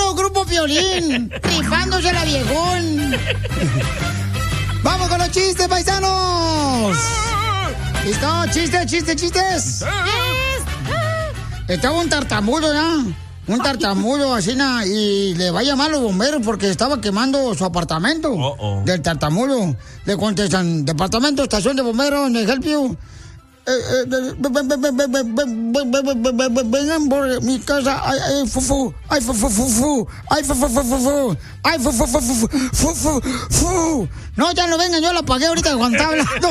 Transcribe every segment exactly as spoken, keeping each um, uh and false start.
puro Grupo Piolín, rifándose la viejón. ¡Vamos con los chistes, paisanos! ¿Listo? ¡Chistes, chistes, chistes! Estaba un tartamudo, ¿ya? Un tartamudo, así, na, y le va a llamar a los bomberos porque estaba quemando su apartamento. Oh, oh. Del tartamudo. Le contestan, departamento, estación de bomberos, ¿me help you? Vengan por mi casa. Ay, ay, fufu. Ay, fufu, fufu. Ay, fufu, fufu. Ay, fufu, fufu, fufu, fufu. No, ya no vengan, yo la apagué ahorita cuando estaba hablando.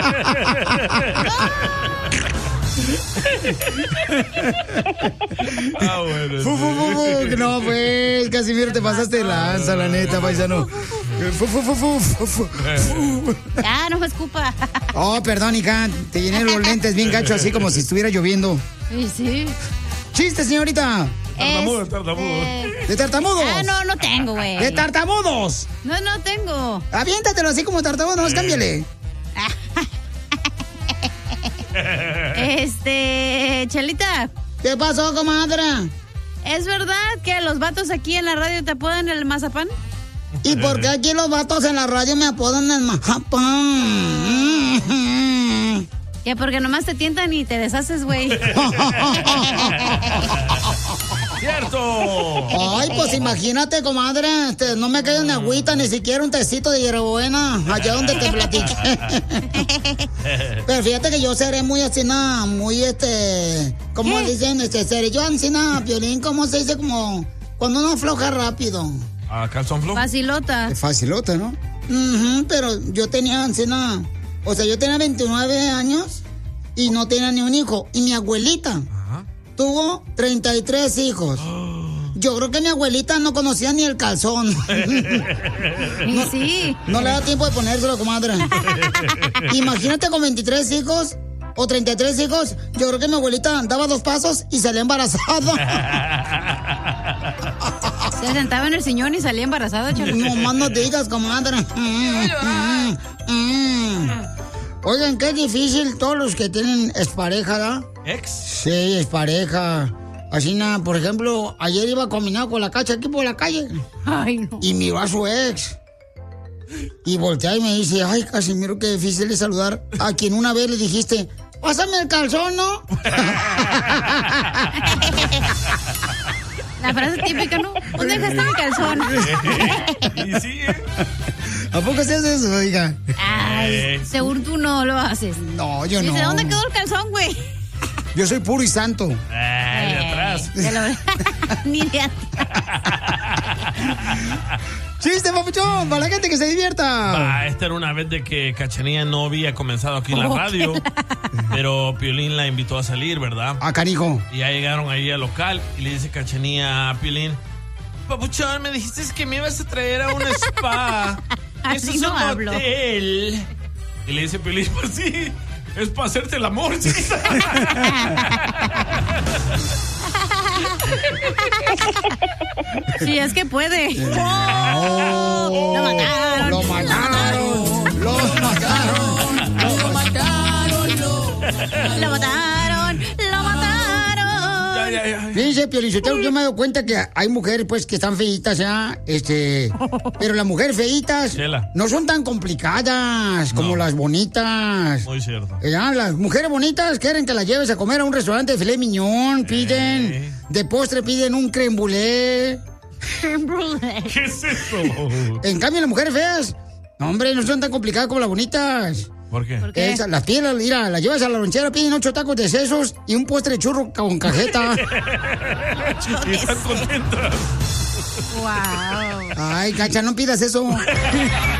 Ah, bueno. Fu, fu, fu, fu. No, pues, Casimiro, te pasaste de lanza, la neta, paisano. Fu, fu, fu, fu, fu, fu. Ah, no me escupa. Oh, perdón, hija, te llené los lentes bien gacho, así como si estuviera lloviendo. Sí, sí. ¡Chiste, señorita! Tartamudo, tartamudo. ¿De tartamudos? Ah, no, no tengo, güey. ¡De tartamudos! No, no tengo. Aviéntatelo así como tartamudo, no, cámbiale. Este, Chelita. ¿Qué pasó, comadre? ¿Es verdad que los vatos aquí en la radio te apodan el mazapán? ¿Y por qué aquí los vatos en la radio me apodan el mazapán? Que porque nomás te tientan y te deshaces, güey. ¡Cierto! Ay, pues imagínate, comadre, este, no me queda ni agüita, ni siquiera un tecito de hierbabuena, allá donde te platiqué. Pero fíjate que yo seré muy así, nada, muy este, ¿cómo ¿Qué? dicen? Este, seré yo así, nada, Piolín, ¿cómo se dice? Como cuando uno afloja rápido. ¿A calzón flojo? Facilota. Es facilota, ¿no? Uh-huh, pero yo tenía así, nada, o sea, yo tenía veintinueve años y no tenía ni un hijo. Y mi abuelita tuvo treinta y tres hijos. Yo creo que mi abuelita no conocía ni el calzón. No, sí. No le da tiempo de ponérselo, comadre. Imagínate con veintitrés hijos o treinta y tres hijos. Yo creo que mi abuelita daba dos pasos y salía embarazada. Se sentaba en el sillón y salía embarazada, Chelo. No más no digas, comadre. Mm, mm, mm. Oigan, qué difícil todos los que tienen expareja, ¿verdad? ¿Ex? Sí, expareja. Así nada, por ejemplo, ayer iba combinado con la Cacha aquí por la calle. Ay, no. Y miró a su ex. Y voltea y me dice, ay, Casimiro, qué difícil es saludar a quien una vez le dijiste, pásame el calzón, ¿no? La frase típica, ¿no? ¿Dónde dejaste mi calzón? Y sí, ¿eh? ¿A poco se hace eso, oiga? Ay, seguro tú no lo haces. No, yo no. Dice, ¿dónde quedó el calzón, güey? Yo soy puro y santo. Ay, de atrás. Eh, lo... Ni de atrás. ¡Chiste, papuchón! Para la gente que se divierta. Ah, esta era una vez de que Cachanilla no había comenzado aquí en la radio, pero Piolín la invitó a salir, ¿verdad? Ah, canijo. Y ya llegaron ahí al local y le dice Cachanilla a Piolín, papuchón, me dijiste que me ibas a traer a un spa. Eso Así es no un hablo. hotel. Y le dice Piolín, pues sí, es para hacerte el amor, chiquita. Sí, es que puede. Oh, Lo mataron. Lo mataron. Lo mataron. Lo mataron. Lo mataron. Lo mataron. Ya, ya, ya. Fíjense, Piolinsotelo, yo me he dado cuenta que hay mujeres, pues, que están feitas, ¿ya? Este, pero las mujeres feitas Chela. no son tan complicadas como No. las bonitas. Muy cierto. Ya, las mujeres bonitas quieren que las lleves a comer a un restaurante de filet mignon, piden, Eh. de postre piden un crème brûlée. ¿Qué es eso? En cambio, las mujeres feas, no, hombre, no son tan complicadas como las bonitas. ¿Por qué? ¿Por qué? Esas, las piden, mira, las llevas a la lonchera, piden ocho tacos de sesos y un postre churro con cajeta. Y están contentas. Wow. Ay, Cacha, no pidas eso.